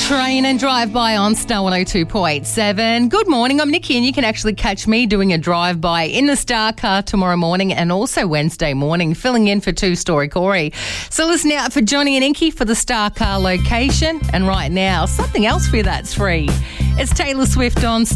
Train and drive-by on Star 102.7. Good morning, I'm Nikki and you can actually catch me doing a drive-by in the Star car tomorrow morning and also Wednesday morning, filling in for Two-Story Corey. So listen out for Johnny and Inky for the Star car location. And right now, something else for you that's free. It's Taylor Swift on Star.